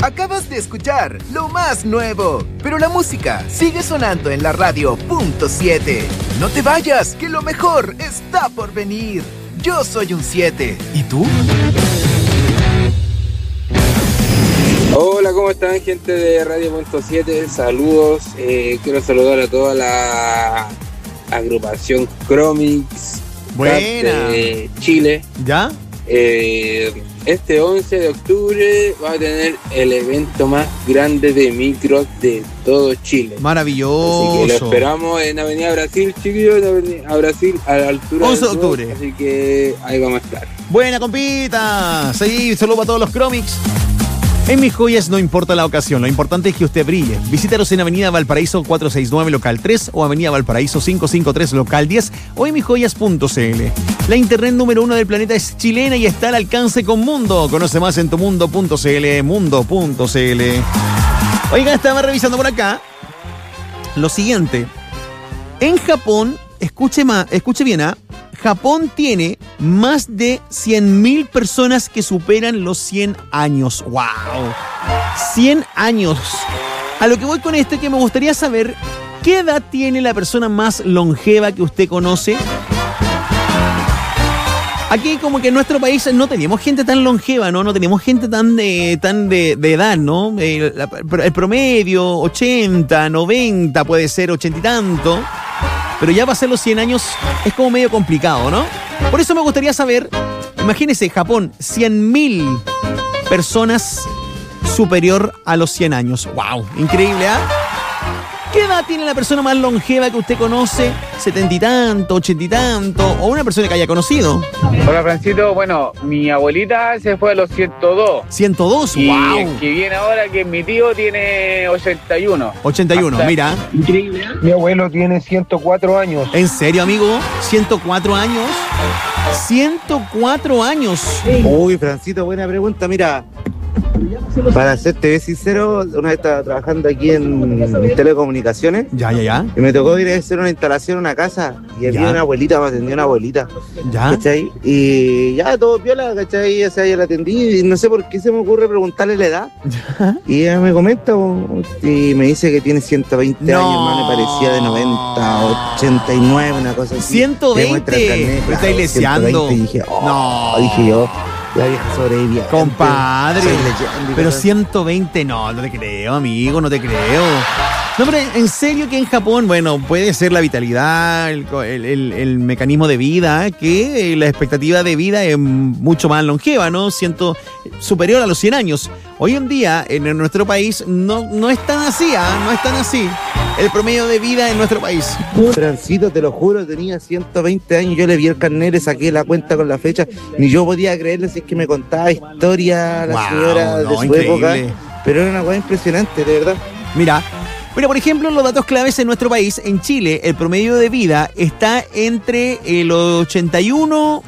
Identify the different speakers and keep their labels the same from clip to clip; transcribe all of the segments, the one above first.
Speaker 1: Acabas de escuchar lo más nuevo, pero la música sigue sonando en la radio .7. No te vayas, que lo mejor está por venir. Yo soy un 7. ¿Y tú?
Speaker 2: Hola, ¿cómo están, gente de Radio.7? Saludos. Quiero saludar a toda la agrupación Chromix de Chile.
Speaker 3: ¿Ya?
Speaker 2: Este 11 de octubre va a tener el evento más grande de micros de todo Chile.
Speaker 3: Maravilloso.
Speaker 2: Así que lo esperamos en Avenida Brasil, chiquillos, en Avenida Brasil, a la altura
Speaker 3: 11 de
Speaker 2: del
Speaker 3: octubre.
Speaker 2: Sol, así que ahí vamos a estar.
Speaker 3: Buena, compita. Sí, saludos para todos los Chromix. En Mis Joyas no importa la ocasión, lo importante es que usted brille. Visítanos en Avenida Valparaíso 469, local 3, o Avenida Valparaíso 553, local 10, o en misjoyas.cl. La internet número 1 del planeta es chilena y está al alcance con Mundo. Conoce más en tumundo.cl, mundo.cl. Oigan, estaba revisando por acá lo siguiente. En Japón, escuche bien, Japón tiene más de 100.000 personas que superan los 100 años. ¡Wow! 100 años. A lo que voy con esto es que me gustaría saber qué edad tiene la persona más longeva que usted conoce. Aquí como que en nuestro país no tenemos gente tan longeva, ¿no? No tenemos gente tan de edad, ¿no? El promedio, 80, 90, puede ser 80 y tanto. Pero ya pasar los 100 años es como medio complicado, ¿no? Por eso me gustaría saber, imagínese, Japón, 100.000 personas superior a los 100 años. ¡Wow! Increíble, ¿ah? ¿Qué edad tiene la persona más longeva que usted conoce? ¿70 y tanto, 80 y tanto? ¿O una persona que haya conocido?
Speaker 4: Hola, Francito. Bueno, mi abuelita se fue a los 102.
Speaker 3: 102,
Speaker 4: y
Speaker 3: wow.
Speaker 4: El que viene ahora, que es mi tío, tiene 81.
Speaker 3: 81,
Speaker 4: hasta
Speaker 3: mira.
Speaker 4: Increíble, ¿eh?
Speaker 5: Mi abuelo tiene 104 años.
Speaker 3: ¿En serio, amigo? ¿104 años? 104 años.
Speaker 6: Uy, Francito, buena pregunta. Mira, para serte sincero, una vez estaba trabajando aquí en telecomunicaciones.
Speaker 3: Ya.
Speaker 6: Y me tocó ir a hacer una instalación en una casa. Y había una abuelita, me atendió una abuelita.
Speaker 3: Ya.
Speaker 6: ¿Cachai? Y ya, todo viola, ¿cachai? O sea, yo la atendí y no sé por qué se me ocurre preguntarle la edad.
Speaker 3: Ya.
Speaker 6: Y ella me comenta y me dice que tiene 120 años, hermano, me parecía de 90, 89, una cosa así.
Speaker 3: 120. Me está iglesiando.
Speaker 6: Y dije, dije yo. La vieja sobrevivía.
Speaker 3: Compadre. Pero 120 no te creo, amigo, no te creo. No, pero en serio que en Japón, bueno, puede ser la vitalidad, el mecanismo de vida, que la expectativa de vida es mucho más longeva, ¿no? Superior a los 100 años. Hoy en día, en nuestro país, no es tan así, no es tan así el promedio de vida en nuestro país.
Speaker 6: Francito, te lo juro, tenía 120 años, yo le vi el carnet, le saqué la cuenta con la fecha, ni yo podía creerle si es que me contaba historia la señora de su época, pero era una cosa impresionante, de verdad.
Speaker 3: Mira, por ejemplo, los datos claves en nuestro país, en Chile, el promedio de vida está entre los 81,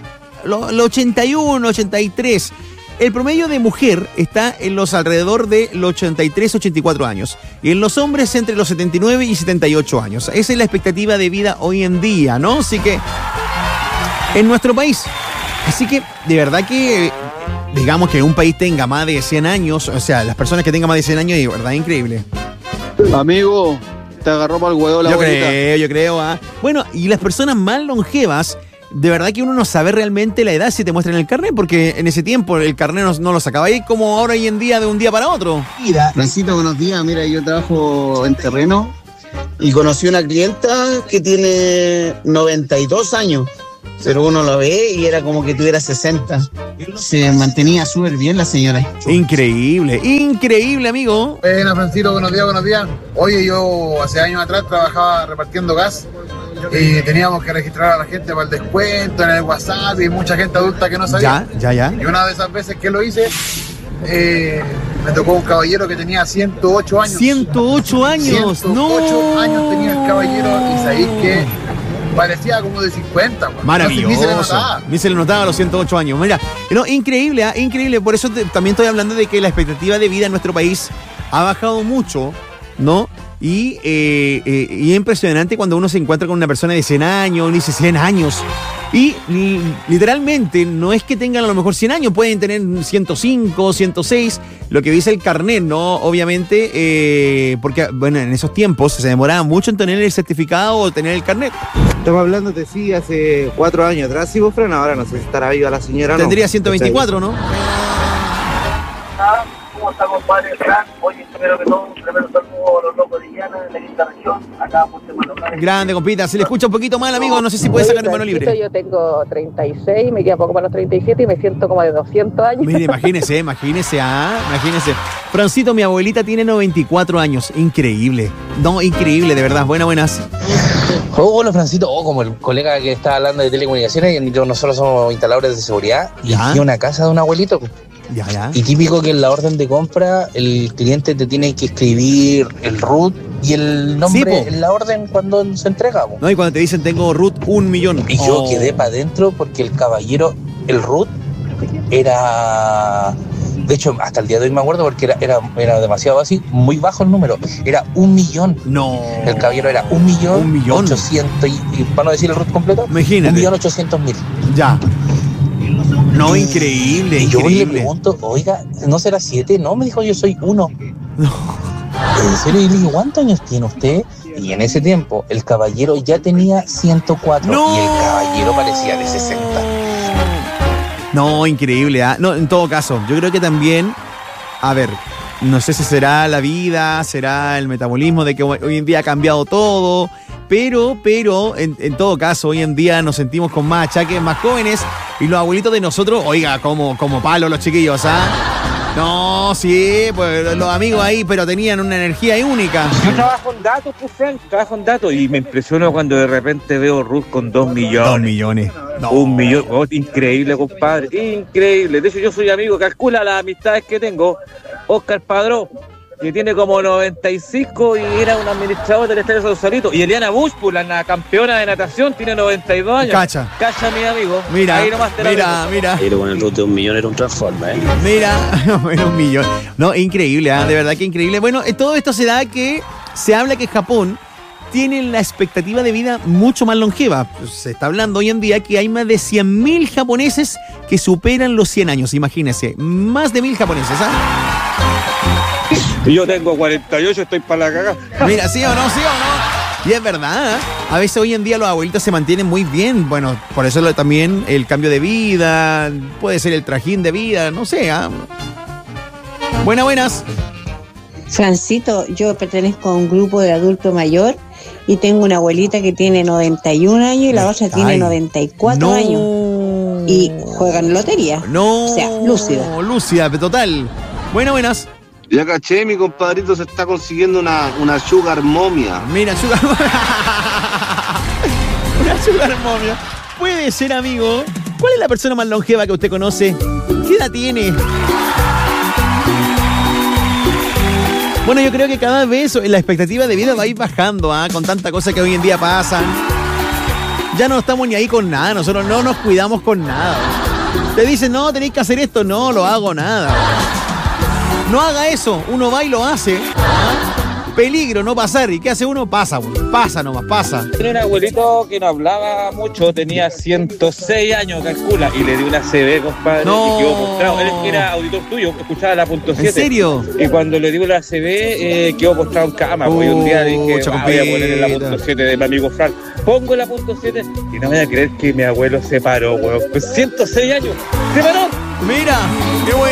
Speaker 3: 83. El promedio de mujer está en los alrededor de los 83, 84 años. Y en los hombres entre los 79 y 78 años. Esa es la expectativa de vida hoy en día, ¿no? Así que, en nuestro país. Así que, de verdad que, digamos que un país tenga más de 100 años, o sea, las personas que tengan más de 100 años, de verdad, increíble.
Speaker 7: Amigo, te agarró mal huevo la abuelita.
Speaker 3: Yo creo. Bueno, y las personas más longevas, de verdad que uno no sabe realmente la edad si te muestran el carnet, porque en ese tiempo el carnet no lo sacaba ahí como ahora hoy en día de un día para otro.
Speaker 8: Francito, buenos días. Mira, yo trabajo en terreno y conocí una clienta que tiene 92 años, pero uno lo ve y era como que tuviera 60. Se mantenía súper bien la señora.
Speaker 3: Increíble, amigo.
Speaker 9: Buenas, Francito, buenos días. Oye, yo hace años atrás trabajaba repartiendo gas y teníamos que registrar a la gente para el descuento en el WhatsApp y mucha gente adulta que no sabía.
Speaker 3: Ya.
Speaker 9: Y una de esas veces que lo hice, me tocó un caballero que tenía 108 años.
Speaker 3: 108 años,
Speaker 9: 108 años tenía el caballero y sabéis que parecía como de 50.
Speaker 3: Maravilloso. Ni se le notaba a los 108 años. Mira, no, increíble. Por eso también estoy hablando de que la expectativa de vida en nuestro país ha bajado mucho, ¿no? Y es impresionante cuando uno se encuentra con una persona de 100 años, uno dice 100 años. Y literalmente no es que tengan a lo mejor 100 años, pueden tener 105, 106. lo que dice el carnet, ¿no? Obviamente, porque, bueno, en esos tiempos se demoraba mucho en tener el certificado o tener el carnet.
Speaker 6: Estamos hablando de sí hace 4 años atrás, sí, vos, Fran, ahora no sé si estará viva la señora.
Speaker 3: Tendría 124, ¿no?
Speaker 10: ¿Cómo está, compadre Fran? Oye, espero que todo un tremendo saludo a los locos de Llana, de la quinta región, acá por Semana Blanca.
Speaker 3: Grande, compita, se le escucha un poquito mal, amigo, no sé si puede sacar mi mano libre.
Speaker 11: Yo tengo 36, me queda poco para los 37 y me siento como de 200 años.
Speaker 3: Mire, imagínese. Francito, mi abuelita tiene 94 años, increíble. No, increíble, de verdad, buenas.
Speaker 12: Hola, Francito, como el colega que está hablando de telecomunicaciones, nosotros somos instaladores de seguridad y fui a una casa de un abuelito.
Speaker 3: Ya.
Speaker 12: Y típico que en la orden de compra el cliente te tiene que escribir el RUT y el nombre en la orden cuando se entrega.
Speaker 3: No, y cuando te dicen tengo RUT 1 millón.
Speaker 12: Y yo quedé para adentro porque el caballero, el RUT era... De hecho, hasta el día de hoy me acuerdo porque era demasiado así, muy bajo el número. Era 1 millón.
Speaker 3: No.
Speaker 12: El caballero era 1.800.000. Y para no decir el RUT completo,
Speaker 3: imagínate.
Speaker 12: 1.800.000.
Speaker 3: Ya. No, increíble.
Speaker 12: Y yo le pregunto, oiga, ¿no será 7? No, me dijo, yo soy 1.
Speaker 3: No.
Speaker 12: ¿En serio? Y le digo, ¿cuántos años tiene usted? Y en ese tiempo, el caballero ya tenía 104.
Speaker 3: ¡No!
Speaker 12: Y el caballero parecía de 60.
Speaker 3: No, increíble. No, en todo caso, yo creo que también, a ver, no sé si será la vida, será el metabolismo de que hoy en día ha cambiado todo, pero en todo caso, hoy en día nos sentimos con más achaques, más jóvenes, y los abuelitos de nosotros, oiga, como palo los chiquillos, ¿ah? No, sí, pues los amigos ahí, pero tenían una energía única.
Speaker 13: Yo trabajo en datos, pues, Frank, y me impresiono cuando de repente veo Ruth con 2 millones.
Speaker 3: 2 millones.
Speaker 13: No. 1 millón, increíble, compadre, increíble. De hecho, yo soy amigo, calcula las amistades que tengo. Oscar Padrón, que tiene como 95 y era un administrador del Estadio Sausalito. Y Eliana Bush, la campeona de natación, tiene 92 años.
Speaker 3: Cacha,
Speaker 13: mi amigo.
Speaker 3: Mira,
Speaker 13: ahí nomás te
Speaker 3: mira.
Speaker 12: Pero con el RUT de 1 millón era un Transformer,
Speaker 3: Mira, era 1 millón. No, increíble, de verdad que increíble. Bueno, todo esto se da que se habla que Japón tiene la expectativa de vida mucho más longeva. Se está hablando hoy en día que hay más de 100.000 japoneses que superan los 100 años, imagínense. Más de 1.000 japoneses,
Speaker 13: Y yo tengo 48, estoy para la cagada.
Speaker 3: Mira, ¿sí o no? Y es verdad, a veces hoy en día los abuelitos se mantienen muy bien. Bueno, por eso también el cambio de vida, puede ser el trajín de vida, no sé. Buenas.
Speaker 14: Francito, yo pertenezco a un grupo de adulto mayor y tengo una abuelita que tiene 91 años y la otra tiene 94 años. Y juegan lotería.
Speaker 3: No.
Speaker 14: O sea, lúcida.
Speaker 3: Lúcida, total. Buenas.
Speaker 15: Ya caché, mi compadrito se está consiguiendo una sugar momia.
Speaker 3: Mira, sugar momia. Una sugar momia. Puede ser, amigo. ¿Cuál es la persona más longeva que usted conoce? ¿Qué edad tiene? Bueno, yo creo que cada vez la expectativa de vida va a ir bajando, con tanta cosa que hoy en día pasan. Ya no estamos ni ahí con nada, nosotros no nos cuidamos con nada. Te dicen, no, tenéis que hacer esto, no lo hago nada. No haga eso, uno va y lo hace. Peligro, no pasar. ¿Y qué hace uno? Pasa nomás.
Speaker 13: Tenía un abuelito que no hablaba mucho, tenía 106 años, calcula, y le dio una CB, compadre, y quedó postrado. Él era auditor tuyo, escuchaba la punto 7.
Speaker 3: ¿En serio?
Speaker 13: Y cuando le dio la CB, quedó postrado en cama. Pues un día dije, voy a poner en la punto 7 de mi amigo Frank. Pongo la punto 7 y no voy a creer que mi abuelo se paró, weón. Pues 106 años, se paró.
Speaker 3: Mira, qué bueno.